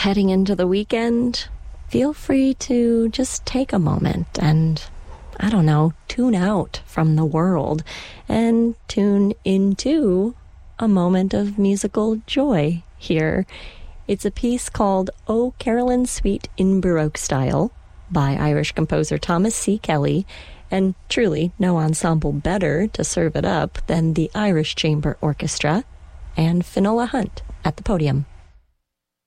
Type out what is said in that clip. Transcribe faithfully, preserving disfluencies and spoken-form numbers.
heading into the weekend, feel free to just take a moment and, I don't know, tune out from the world and tune into a moment of musical joy here. It's a piece called "O Carolyn Suite in Baroque Style" by Irish composer Thomas C. Kelly, and truly no ensemble better to serve it up than the Irish Chamber Orchestra and Finola Hunt at the podium.